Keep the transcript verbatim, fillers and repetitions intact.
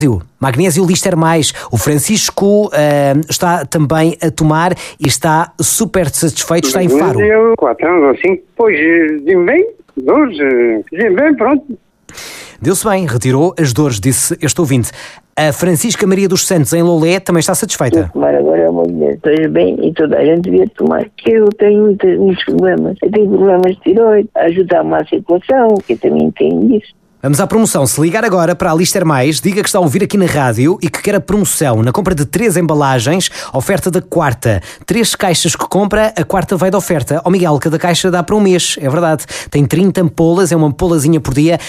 Magnésio Lister Mais. O Francisco uh, está também a tomar e está super satisfeito, está em Faro. Eu, quatro anos ou cinco, pois, dizem bem, dores, dizem bem, pronto. Deu-se bem, retirou as dores, disse este ouvinte. A Francisca Maria dos Santos, em Lolé, também está satisfeita. Vou tomar agora uma mulher, esteja bem, e toda a gente devia tomar, que eu tenho muitos, muitos problemas. Eu tenho problemas de tiroide, ajuda-me à circulação, que eu também tenho isso. Vamos à promoção. Se ligar agora para a Lister Mais, diga que está a ouvir aqui na rádio e que quer a promoção. Na compra de três embalagens, oferta da quarta. Três caixas que compra, a quarta vai de oferta. Ó Miguel, cada caixa dá para um mês, é verdade. Tem trinta ampolas, é uma ampolazinha por dia